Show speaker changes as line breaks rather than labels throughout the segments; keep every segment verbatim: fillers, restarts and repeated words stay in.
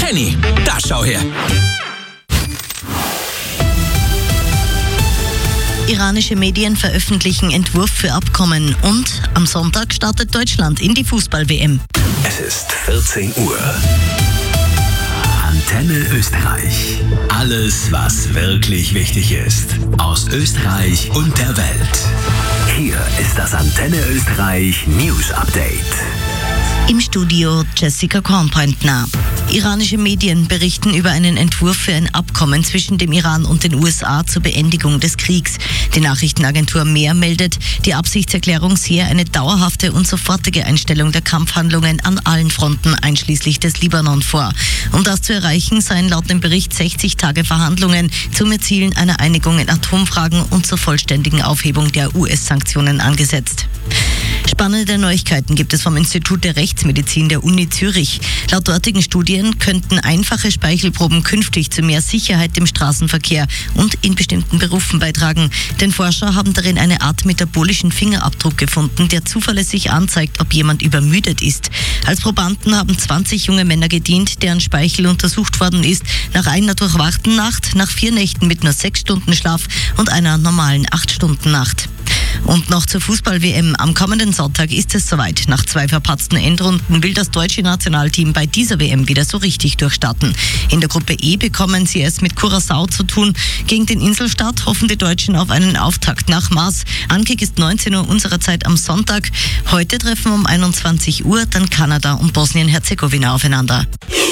Henny, da schau her.
Iranische Medien veröffentlichen Entwurf für Abkommen und am Sonntag startet Deutschland in die Fußball-W M.
Es ist vierzehn Uhr. Antenne Österreich. Alles, was wirklich wichtig ist. Aus Österreich und der Welt. Hier ist das Antenne Österreich News Update.
Im Studio Jessica Kornpointner. Iranische Medien berichten über einen Entwurf für ein Abkommen zwischen dem Iran und den U S A zur Beendigung des Kriegs. Die Nachrichtenagentur Mehr meldet, die Absichtserklärung sehe eine dauerhafte und sofortige Einstellung der Kampfhandlungen an allen Fronten, einschließlich des Libanon, vor. Um das zu erreichen, seien laut dem Bericht sechzig Tage Verhandlungen zum Erzielen einer Einigung in Atomfragen und zur vollständigen Aufhebung der U S-Sanktionen angesetzt. Spannende Neuigkeiten gibt es vom Institut der Rechtsmedizin der Uni Zürich. Laut dortigen Studien könnten einfache Speichelproben künftig zu mehr Sicherheit im Straßenverkehr und in bestimmten Berufen beitragen. Denn Forscher haben darin eine Art metabolischen Fingerabdruck gefunden, der zuverlässig anzeigt, ob jemand übermüdet ist. Als Probanden haben zwanzig junge Männer gedient, deren Speichel untersucht worden ist, nach einer durchwachten Nacht, nach vier Nächten mit nur sechs Stunden Schlaf und einer normalen acht Stunden Nacht. Und noch zur Fußball-W M. Am kommenden Sonntag ist es soweit. Nach zwei verpatzten Endrunden will das deutsche Nationalteam bei dieser W M wieder so richtig durchstarten. In der Gruppe E bekommen sie es mit Curaçao zu tun. Gegen den Inselstaat hoffen die Deutschen auf einen Auftakt nach Maß. Ankick ist neunzehn Uhr unserer Zeit am Sonntag. Heute treffen um einundzwanzig Uhr dann Kanada und Bosnien-Herzegowina aufeinander.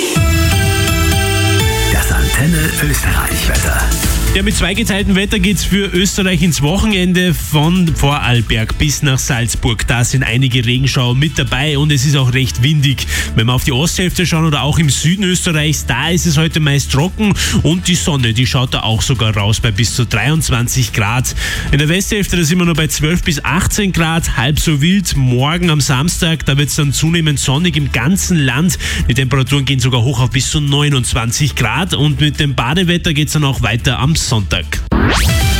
Das Antenne Österreich Wetter.
Ja, mit zweigeteiltem Wetter geht's für Österreich ins Wochenende von Vorarlberg bis nach Salzburg. Da sind einige Regenschauer mit dabei und es ist auch recht windig. Wenn wir auf die Osthälfte schauen oder auch im Süden Österreichs, da ist es heute meist trocken und die Sonne, die schaut da auch sogar raus bei bis zu dreiundzwanzig Grad. In der Westhälfte, da sind wir nur bei zwölf bis achtzehn Grad, halb so wild. Morgen am Samstag, da wird's dann zunehmend sonnig im ganzen Land. Die Temperaturen gehen sogar hoch auf bis zu neunundzwanzig Grad und mit dem Badewetter geht's dann auch weiter am Sonntag.
Antenne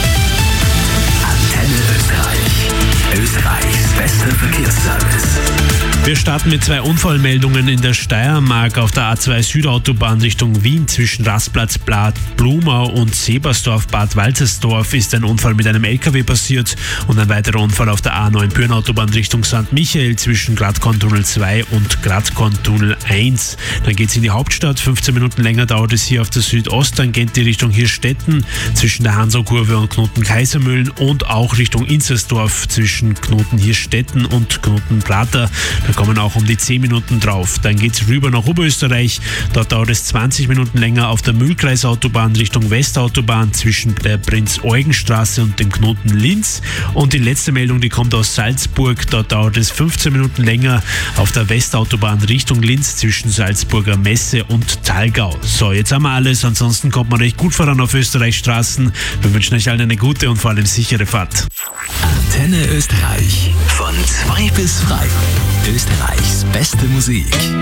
Österreich. Österreichs bester Verkehrsservice.
Wir starten mit zwei Unfallmeldungen in der Steiermark. Auf der A zwei Südautobahn Richtung Wien zwischen Rastplatz Bad Blumau und Sebersdorf Bad Waltersdorf ist ein Unfall mit einem L K W passiert und ein weiterer Unfall auf der A neun Bürenautobahn Richtung Sankt Michael zwischen Gradkorntunnel zwei und Gradkorntunnel eins. Dann geht's in die Hauptstadt. fünfzehn Minuten länger dauert es hier auf der Südosttangente Richtung Hirstetten zwischen der Hansa-Kurve und Knoten-Kaisermühlen und auch Richtung Inzersdorf zwischen Knoten-Hirstetten und Knoten-Prater. Da kommen auch um die zehn Minuten drauf. Dann geht's rüber nach Oberösterreich. Dort dauert es zwanzig Minuten länger auf der Mühlkreisautobahn Richtung Westautobahn zwischen der Prinz-Eugen-Straße und dem Knoten Linz. Und die letzte Meldung, die kommt aus Salzburg. Dort dauert es fünfzehn Minuten länger auf der Westautobahn Richtung Linz zwischen Salzburger Messe und Thalgau. So, jetzt haben wir alles. Ansonsten kommt man recht gut voran auf Österreichs Straßen. Wir wünschen euch allen eine gute und vor allem sichere Fahrt.
Antenne Österreich. Von zwei bis frei. Österreichs beste Musik.